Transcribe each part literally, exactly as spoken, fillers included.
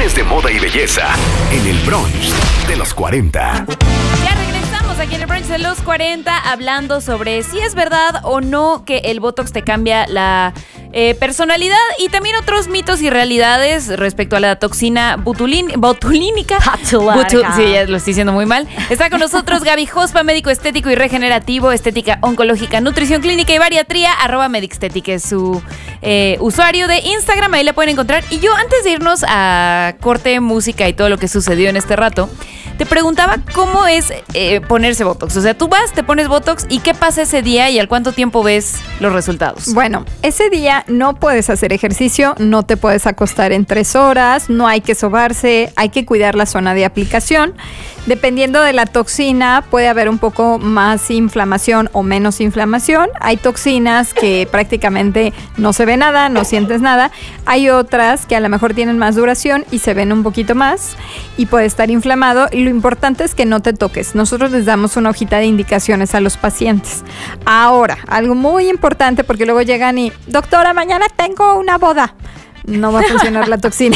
Cuestiones de moda y belleza en el brunch de los cuarenta. Ya regresamos aquí en el brunch de los cuarenta hablando sobre si es verdad o no que el Botox te cambia la eh, personalidad y también otros mitos y realidades respecto a la toxina botulín, botulínica. Butu, sí, ya lo estoy diciendo muy mal. Está con nosotros Gaby Jospa, médico estético y regenerativo, estética oncológica, nutrición clínica y bariatría, arroba medixtetic es su eh, usuario de Instagram, ahí la pueden encontrar. Y yo, antes de irnos a corte, música y todo lo que sucedió en este rato, te preguntaba cómo es eh, ponerse Botox. O sea, tú vas, te pones Botox y ¿qué pasa ese día y al cuánto tiempo ves los resultados? Bueno, ese día no puedes hacer ejercicio, no te puedes acostar en tres horas, no hay que sobarse, hay que cuidar la zona de aplicación. Dependiendo de la toxina, puede haber un poco más inflamación o menos inflamación. Hay toxinas que prácticamente no se ve nada, no sientes nada. Hay otras que a lo mejor tienen más duración y se ven un poquito más y puede estar inflamado. Y lo importante es que no te toques. Nosotros les damos una hojita de indicaciones a los pacientes. Ahora, algo muy importante, porque luego llegan y, doctora, mañana tengo una boda. No va a funcionar la toxina.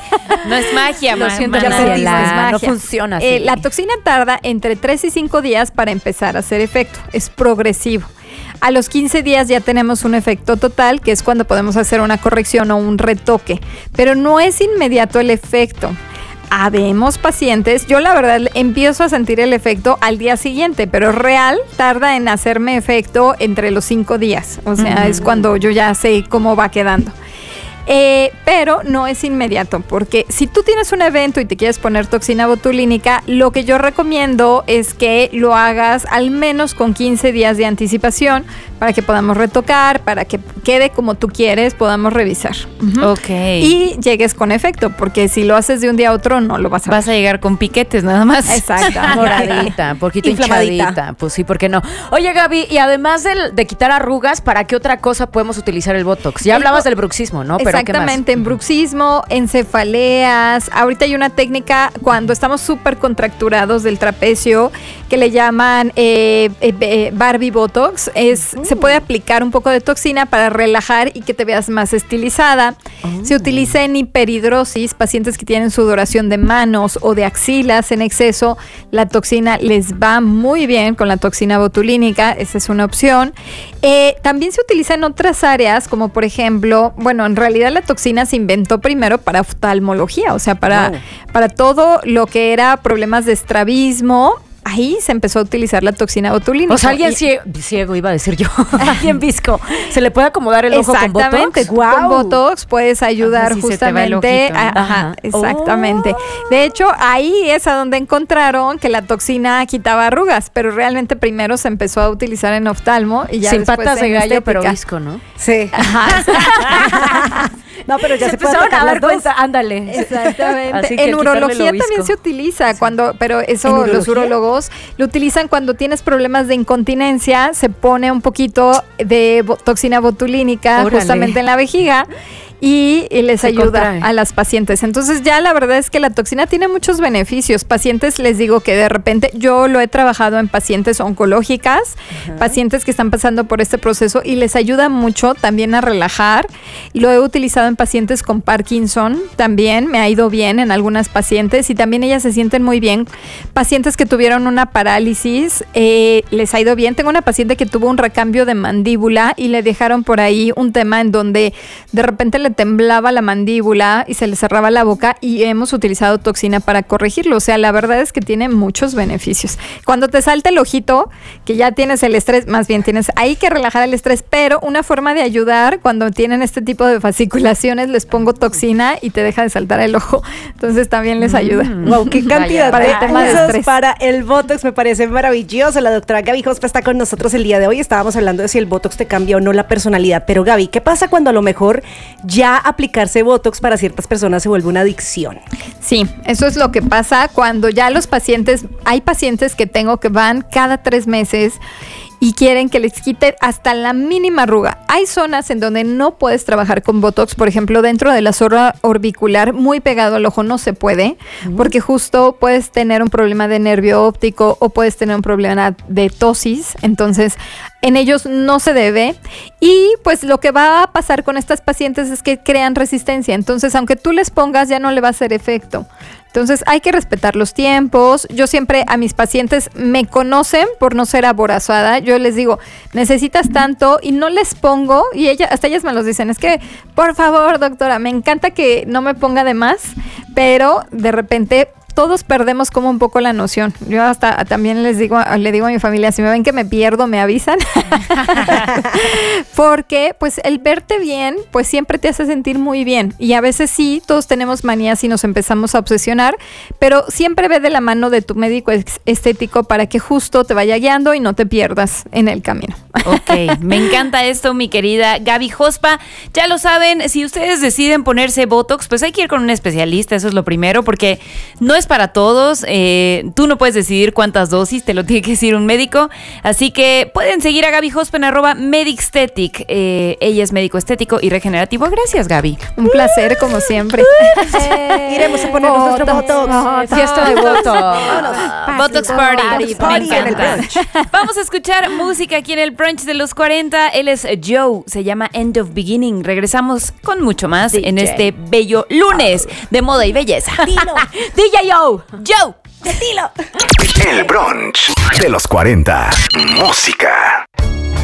No es magia, Lo ma- siento, ma- ya ma- perdí, la- no es magia. No funciona así. Eh, la toxina tarda entre tres y cinco días para empezar a hacer efecto. Es progresivo. A los quince días ya tenemos un efecto total, que es cuando podemos hacer una corrección o un retoque. Pero no es inmediato el efecto. Habemos pacientes, yo la verdad empiezo a sentir el efecto al día siguiente, pero real tarda en hacerme efecto entre los cinco días. O sea, uh-huh. es cuando yo ya sé cómo va quedando. Eh, pero no es inmediato, porque si tú tienes un evento y te quieres poner toxina botulínica, lo que yo recomiendo es que lo hagas al menos con quince días de anticipación para que podamos retocar, para que quede como tú quieres, podamos revisar. Uh-huh. Ok. Y llegues con efecto, porque si lo haces de un día a otro no lo vas a ver. Vas a llegar con piquetes nada más. Exacto. Moradita, poquito hinchadita. Pues sí, ¿por qué no? Oye, Gaby, y además de, de quitar arrugas, ¿para qué otra cosa podemos utilizar el Botox? Ya El hablabas bo- del bruxismo, ¿no? Pero Exactamente, en bruxismo, en cefaleas. Ahorita hay una técnica cuando estamos súper contracturados del trapecio que le llaman eh, eh, eh, Barbie Botox. Es, uh. Se puede aplicar un poco de toxina para relajar y que te veas más estilizada. Uh. Se utiliza en hiperhidrosis, pacientes que tienen sudoración de manos o de axilas en exceso. La toxina les va muy bien con la toxina botulínica, esa es una opción. Eh, también se utiliza en otras áreas, como por ejemplo, bueno, en realidad la toxina se inventó primero para oftalmología, o sea, para, wow. para todo lo que era problemas de estrabismo. Ahí se empezó a utilizar la toxina botulínica. O sea, alguien y, ciego, ciego, iba a decir yo, alguien visco, ¿se le puede acomodar el ojo con Botox? Exactamente, wow. Con Botox puedes ayudar si justamente. A, ajá, exactamente. Oh. De hecho, ahí es a donde encontraron que la toxina quitaba arrugas, pero realmente primero se empezó a utilizar en oftalmo y ya sin después patas de gallo, estética. Pero visco, ¿no? Sí. Ajá. No, pero ya se, se empezaron a dar cuenta, ándale. Exactamente. En urología también se utiliza, sí. cuando, pero eso los urólogos lo utilizan cuando tienes problemas de incontinencia, se pone un poquito de bo- toxina botulínica Órale. justamente en la vejiga. Y, y les se ayuda contrae. a las pacientes. Entonces ya la verdad es que la toxina tiene muchos beneficios. Pacientes, les digo que de repente yo lo he trabajado en pacientes oncológicas, uh-huh. pacientes que están pasando por este proceso y les ayuda mucho también a relajar. Lo he utilizado en pacientes con Parkinson también, me ha ido bien en algunas pacientes y también ellas se sienten muy bien. Pacientes que tuvieron una parálisis, eh, les ha ido bien. Tengo una paciente que tuvo un recambio de mandíbula y le dejaron por ahí un tema en donde de repente le temblaba la mandíbula y se le cerraba la boca y hemos utilizado toxina para corregirlo. O sea, la verdad es que tiene muchos beneficios. Cuando te salta el ojito, que ya tienes el estrés, más bien tienes hay que relajar el estrés, pero una forma de ayudar cuando tienen este tipo de fasciculaciones, les pongo toxina y te deja de saltar el ojo. Entonces también les ayuda. Mm. Wow, qué cantidad para de el tema de estrés. Para el Botox me parece maravilloso. La doctora Gaby Jospa está con nosotros el día de hoy. Estábamos hablando de si el Botox te cambia o no la personalidad. Pero Gaby, ¿qué pasa cuando a lo mejor ya Ya aplicarse Botox para ciertas personas se vuelve una adicción? Sí, eso es lo que pasa cuando ya los pacientes, hay pacientes que tengo que van cada tres meses y quieren que les quite hasta la mínima arruga. Hay zonas en donde no puedes trabajar con Botox, por ejemplo, dentro de la zona orbicular, muy pegado al ojo, no se puede, uh-huh. porque justo puedes tener un problema de nervio óptico o puedes tener un problema de tosis, entonces en ellos no se debe. Y pues lo que va a pasar con estas pacientes es que crean resistencia, entonces aunque tú les pongas ya no le va a hacer efecto. Entonces hay que respetar los tiempos. Yo siempre a mis pacientes me conocen por no ser aborazada. Yo les digo, necesitas tanto y no les pongo, y ella, hasta ellas me los dicen, es que por favor doctora, me encanta que no me ponga de más, pero de repente todos perdemos como un poco la noción. Yo hasta también les digo, le digo a mi familia, si me ven que me pierdo, me avisan. Porque pues el verte bien, pues siempre te hace sentir muy bien. Y a veces sí, todos tenemos manías y nos empezamos a obsesionar, pero siempre ve de la mano de tu médico estético para que justo te vaya guiando y no te pierdas en el camino. Ok, me encanta esto, mi querida Gaby Jospa. Ya lo saben, si ustedes deciden ponerse Botox, pues hay que ir con un especialista, eso es lo primero, porque no es para todos. Eh, tú no puedes decidir cuántas dosis, te lo tiene que decir un médico. Así que pueden seguir a Gaby Jospa en arroba Medixtetic. Eh, ella es médico estético y regenerativo. Gracias, Gaby. Un placer, como siempre. eh, Iremos a ponernos nuestro Botox. Botox. Fiesta de Botox. Botox Party. Party, party Me encanta. Vamos a escuchar música aquí en el brunch de los cuarenta. Él es Joe. Se llama End of Beginning. Regresamos con mucho más D J en este bello lunes de moda y belleza. Dilo. D J Joe. Joe. Dilo. El brunch de los cuarenta. Música.